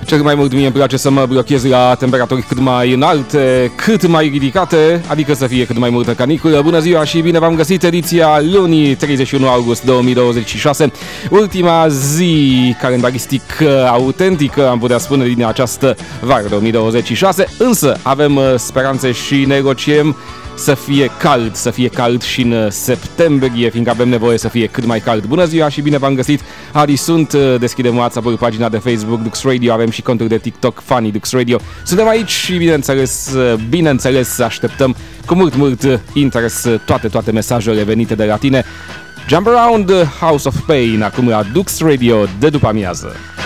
Cel mai mult mie îmi place să mă blochez la temperaturi cât mai înalte, cât mai ridicate, adică să fie cât mai multă caniculă. Bună ziua și bine v-am găsit, ediția lunii 31 august 2026, ultima zi calendaristic autentică, am putea spune, din această vară 2026, însă avem speranțe și negociem să fie cald și în septembrie, fiindcă avem nevoie să fie cât mai cald. Bună ziua și bine v-am găsit, Adi sunt, deschidem WhatsApp-ul, pagina de Facebook Dux Radio, avem și contul de TikTok Funny Dux Radio. Suntem aici și bineînțeles așteptăm cu mult interes toate mesajele venite de la tine. Jump Around House of Pain, acum la Dux Radio de după amiază.